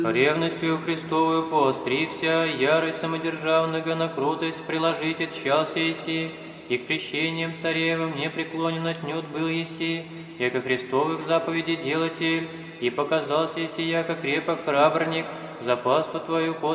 Ревностью Христовую поострися, ярость самодержавного на крутость приложите тщался еси, и к крещениям царевым не преклонен отнюдь был еси, яко Христовых заповедей делатель, и показался еси, яко крепок храбрник, за паству твою